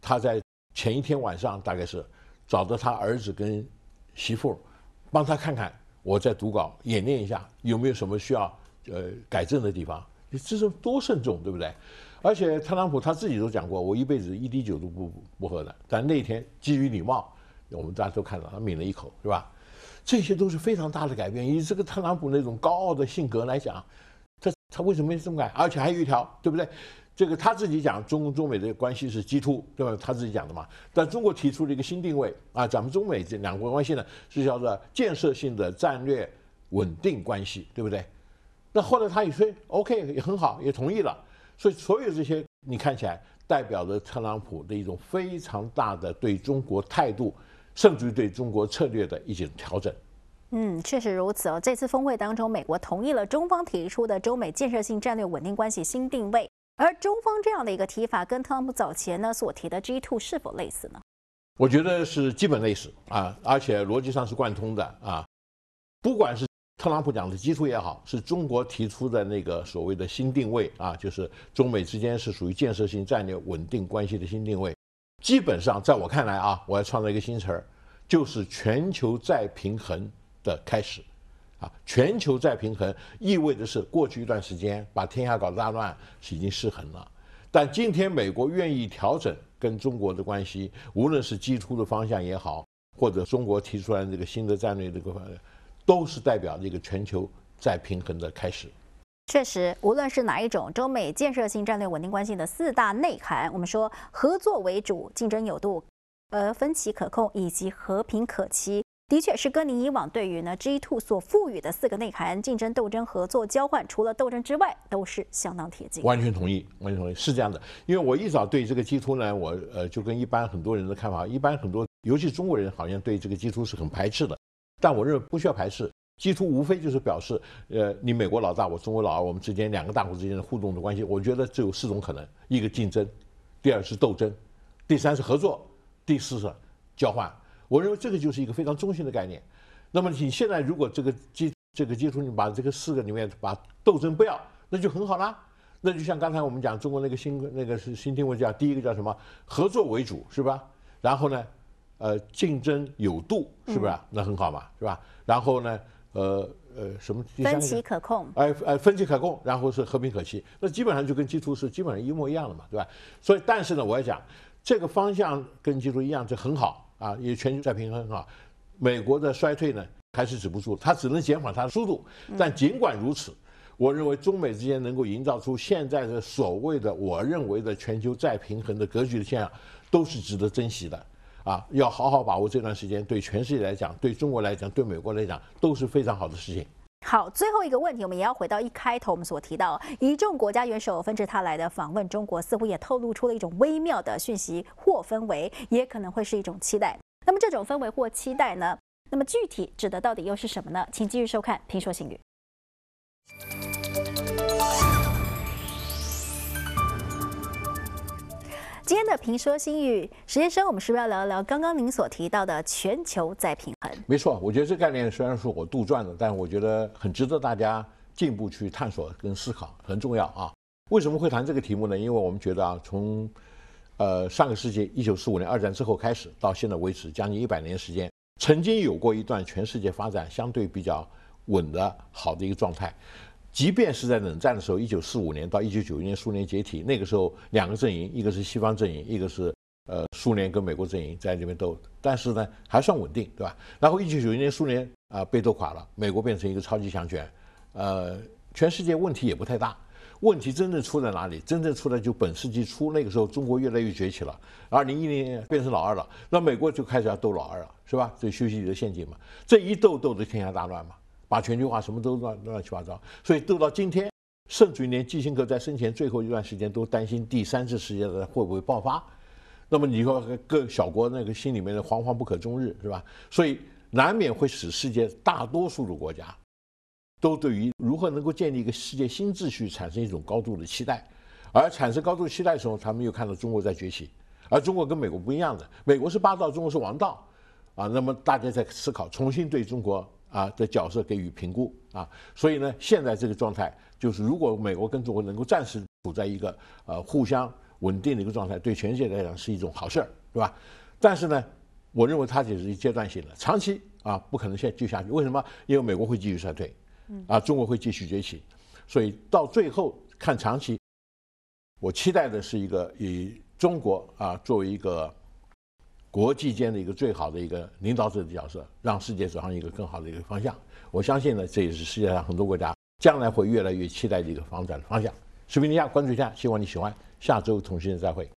他在前一天晚上大概是找到他儿子跟媳妇，帮他看看我在读稿演练一下有没有什么需要改正的地方。这是多慎重，对不对？而且特朗普他自己都讲过，我一辈子一滴酒都不喝的。但那天基于礼貌，我们大家都看到他抿了一口，是吧？这些都是非常大的改变。以这个特朗普那种高傲的性格来讲，他为什么没这么改？而且还有一条，对不对？这个他自己讲中美的关系是基突，对吧？他自己讲的嘛。但中国提出了一个新定位啊，咱们中美这两国关系呢是叫做建设性的战略稳定关系，对不对？那后来他也说 OK 也很好，也同意了。所以所有这些你看起来代表着特朗普的一种非常大的对中国态度，甚至于对中国策略的一种调整。 确实如此哦。这次峰会当中，美国同意了中方提出的中美建设性战略稳定关系新定位，而中方这样的一个提法，跟特朗普早前呢所提的 G2 是否类似呢？ 我觉得是基本类似啊，而且逻辑上是贯通的啊。不管是特朗普讲的G2也好，是中国提出的那个所谓的新定位啊，就是中美之间是属于建设性战略稳定关系的新定位，基本上在我看来啊，我要创造一个新词儿，就是全球再平衡的开始。啊，全球再平衡意味着是过去一段时间把天下搞大乱是已经失衡了，但今天美国愿意调整跟中国的关系，无论是G2的方向也好，或者中国提出来的这个新的战略这个方向，都是代表这个全球再平衡的开始。 确实，无论是哪一种中美建设性战略稳定关系的4大内涵，我们说合作为主、竞争有度、分歧可控以及和平可期，的确是跟您以往对于呢 G2 所赋予的4个内涵——竞争、斗争、合作、交换，除了斗争之外，都是相当贴近。 完全同意，完全同意，是这样的。因为我一早对这个G2呢，我就跟一般很多人的看法，一般很多，尤其中国人好像对这个G2是很排斥的。但我认为不需要排斥，G2无非就是表示，你美国老大，我中国老二，我们之间两个大国之间的互动的关系。我觉得只有4种可能：一个竞争，第二是斗争，第三是合作，第四是交换。我认为这个就是一个非常中性的概念。那么你现在如果这个G2你把这个4个里面把斗争不要，那就很好啦。那就像刚才我们讲中国那个新定位叫第一个叫什么？合作为主，是吧？然后呢？竞争有度，是不是？那很好嘛，是吧？然后呢，什么？ 分歧可控。 分歧可控，然后是和平可期。那基本上就跟G2是基本上一模一样的嘛，对吧？所以，但是呢，我要讲这个方向跟G2一样，这很好啊，也全球再平衡很好。美国的衰退呢还是止不住，它只能减缓它的速度。但尽管如此，我认为中美之间能够营造出现在的所谓的我认为的全球再平衡的格局的现象，都是值得珍惜的。啊，要好好把握这段时间，对全世界来讲，对中国来讲，对美国来讲，都是非常好的事情。 好，最后一个问题，我们也要回到一开头我们所提到，一众国家元首纷至沓来的访问中国，似乎也透露出了一种微妙的讯息或氛围，也可能会是一种期待。那么这种氛围或期待呢？那么具体指的到底又是什么呢？请继续收看《评说新语》。今天的评说新语，石先生，我们是不是要聊一聊刚刚您所提到的全球再平衡？ 没错，我觉得这概念虽然是我杜撰的，但我觉得很值得大家进一步去探索跟思考，很重要啊。为什么会谈这个题目呢？因为我们觉得啊，从上个世纪1945年2战之后开始，到现在为止将近100年时间，曾经有过一段全世界发展相对比较稳的好的一个状态。即便是在冷战的时候，1945年到1991年苏联解体，那个时候2个阵营，一个是西方阵营，一个是苏联跟美国阵营在这边斗，但是呢还算稳定，对吧？然后1991年苏联被斗垮了，美国变成一个超级强权，全世界问题也不太大。问题真正出在哪里？真正出来就本世纪初，那个时候中国越来越崛起了，2010年变成老二了，那美国就开始要斗老二了，是吧？这修昔底德陷阱嘛，这一斗斗得天下大乱嘛。把全球化什么都乱七八糟，所以斗到今天，甚至于连基辛格在生前最后一段时间都担心第3次世界大战会不会爆发。那么你说各小国那个心里面的惶惶不可终日，是吧？所以难免会使世界大多数的国家都对于如何能够建立一个世界新秩序产生一种高度的期待。而产生高度期待的时候，他们又看到中国在崛起，而中国跟美国不一样的，美国是霸道，中国是王道啊。那么大家在思考重新对中国的角色给予评估啊，所以呢，现在这个状态就是，如果美国跟中国能够暂时处在一个互相稳定的一个状态，对全世界来讲是一种好事儿，对吧？但是呢，我认为它只是阶段性的，长期不可能现在继续下去。为什么？因为美国会继续衰退，中国会继续崛起，所以到最后看长期，我期待的是一个以中国作为一个国际间的一个最好的一个领导者的角色，让世界走向一个更好的一个方向。我相信呢，这也是世界上很多国家将来会越来越期待的一个发展的方向。视频一下，关注一下，希望你喜欢。下周同时间再会。